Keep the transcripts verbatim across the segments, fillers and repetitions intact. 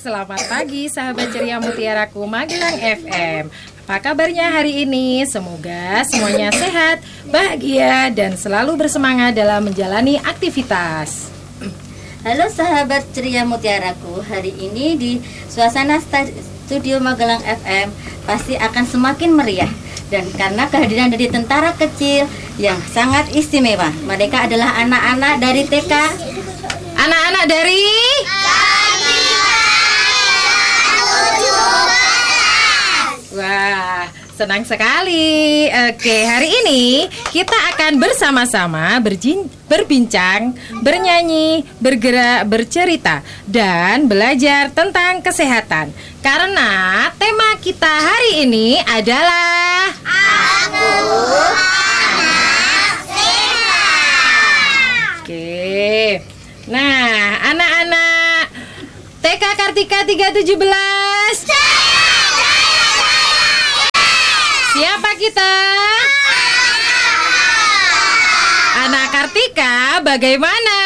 Selamat pagi sahabat ceria Mutiaraku Magelang F M. Apa kabarnya hari ini? Semoga semuanya sehat, bahagia, dan selalu bersemangat dalam menjalani aktivitas. Halo sahabat ceria Mutiaraku, hari ini di suasana studio Magelang F M pasti akan semakin meriah. Dan karena kehadiran dari tentara kecil yang sangat istimewa. Mereka adalah anak-anak dari T K. Anak-anak dari Wah, senang sekali. Oke, hari ini kita akan bersama-sama berjin, berbincang, bernyanyi, bergerak, bercerita, dan belajar tentang kesehatan. Karena tema kita hari ini adalah Aku Anak Sehat. Oke, nah anak-anak T K Kartika tiga tujuh belas, siapa kita? Anak Kartika bagaimana?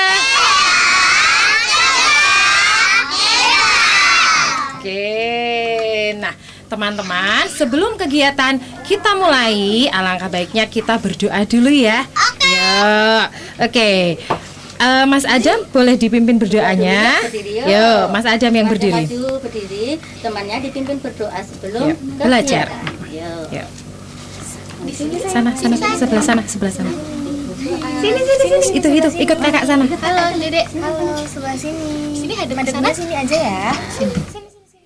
Oke, nah teman-teman, sebelum kegiatan kita mulai, alangkah baiknya kita berdoa dulu ya. Oke. Yuk, oke. Uh, Mas Adam boleh dipimpin berdoanya. Berdiri, Yuk, Mas Adam yang Mas berdiri. Maju berdiri, temannya dipimpin berdoa sebelum Yuk, belajar. Yuk. Yuk. Sana, sana, sebelah sana, sebelah sana. Sini, sini, sini. Itu, itu, ikut kakak sana. Halo, Dedek. Halo, sebelah sini. Sini hadap ke sana. Sini aja ya. Sini. Sini, sini, sini.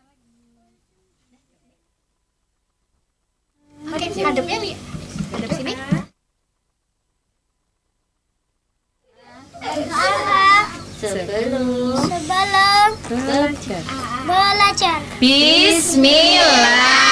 Oke, hadapnya li. Hadap sini. Sebelum Sebelum Belajar. belajar. Bismillah.